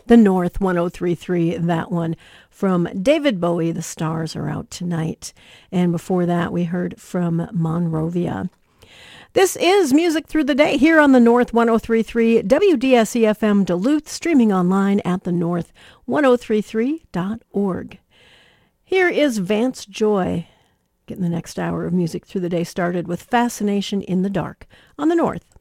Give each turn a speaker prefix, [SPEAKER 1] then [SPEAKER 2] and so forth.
[SPEAKER 1] The North 1033, that one from David Bowie, The Stars Are Out Tonight. And before that, we heard from Monrovia. This is Music Through the Day here on the North 1033 WDSE-FM Duluth, streaming online at thenorth1033.org. Here is Vance Joy, getting the next hour of Music Through the Day started with Fascination in the Dark on the North